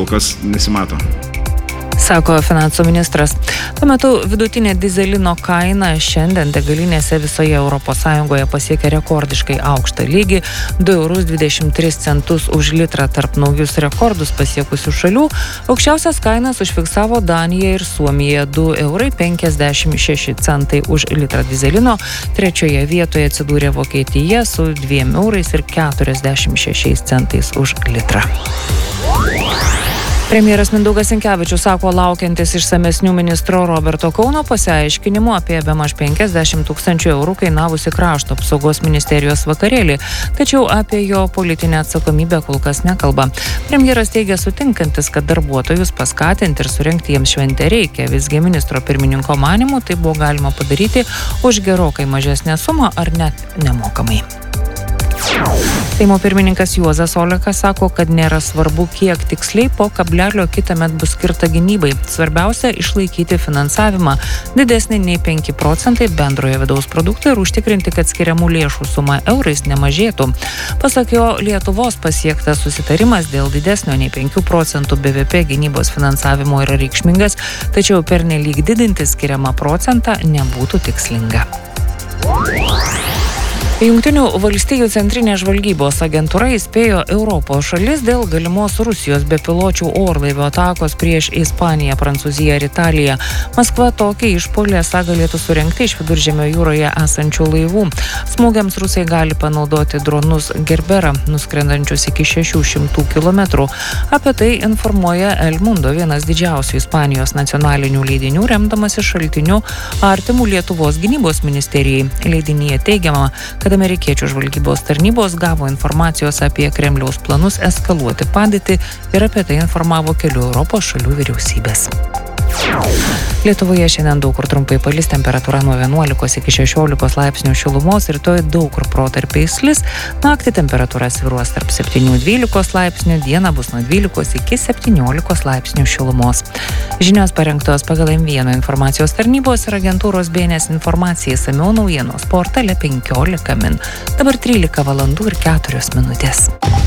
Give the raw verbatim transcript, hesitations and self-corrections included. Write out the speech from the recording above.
kas nesimato. Sako finansų ministras. Tuo metu vidutinė dizelino kaina šiandien degalinėse visoje Europos Sąjungoje pasiekė rekordiškai aukštą lygį – du eurus dvidešimt tris centus už litrą tarp naujus rekordus pasiekusių šalių. Aukščiausias kainas užfiksavo Danija ir Suomija – du eurai penkiasdešimt šeši centai už litrą dizelino. Trečioje vietoje atsidūrė Vokietija su dviem eurais ir keturiasdešimt šešiais centais už litrą. Premjeras Mindaugas Sinkevičius sako laukiantis išsamesnių ministro Roberto Kauno pasiaiškinimų apie bemaž penkiasdešimt tūkstančių eurų kainavusi krašto apsaugos ministerijos vakarėlį, tačiau apie jo politinę atsakomybę kol kas nekalba. Premjeras teigia sutinkantis, kad darbuotojus paskatinti ir surengti jiems šventę reikia. Visgi ministro pirmininko manymu tai buvo galima padaryti už gerokai mažesnę sumą ar net nemokamai. Seimo pirmininkas Juozas Olekas sako, kad nėra svarbu, kiek tiksliai po kablelio kitąmet bus skirta gynybai. Svarbiausia – išlaikyti finansavimą didesnį nei penki procentai bendrojo vidaus produkto ir užtikrinti, kad skiriamų lėšų suma eurais nemažėtų. Pasak jo, Lietuvos pasiektas susitarimas dėl didesnio nei penkių procentų B V P gynybos finansavimo yra reikšmingas, tačiau pernelyg didinti skiriamą procentą nebūtų tikslinga. Jungtinių valstijų centrinė žvalgybos agentūra įspėjo Europos šalis dėl galimos Rusijos bepiločių orlaivių atakos prieš Ispaniją, Prancūziją ir Italiją. Maskva tokį išpuolį esą galėtų surengti iš Viduržemio jūroje esančių laivų. Smūgiams rusai gali panaudoti dronus Gerbera, nuskrendančius iki šešių šimtų kilometrų. Apie tai informuoja El Mundo, vienas didžiausių Ispanijos nacionalinių leidinių, remdamasi šaltiniu artimų Lietuvos gynybos ministerijai. Leidinyje teigiama, kad kad amerikiečių žvalgybos tarnybos gavo informacijos apie Kremliaus planus eskaluoti padėtį ir apie tai informavo kelių Europos šalių vyriausybės. Lietuvoje šiandien daug kur trumpai palis, temperatūra nuo vienuolikos iki šešiolikos laipsnių šilumos, rytoj daug kur protarpiais lis, naktį temperatūra svyruos tarp septynių dvylikos laipsnių, dieną bus nuo dvylikos iki septyniolikos laipsnių šilumos. Žinios parengtos pagal M vienas informacijos tarnybos ir agentūros B N S informacija, išsamiau naujienos portale penkiolika min. Dabar trylika valandų ir keturios minutės.